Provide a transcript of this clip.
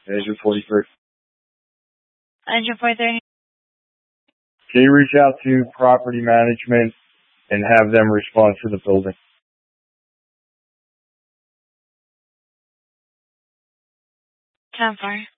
Engine 43. Engine 43. Can you reach out to property management and have them respond to the building? 10-4.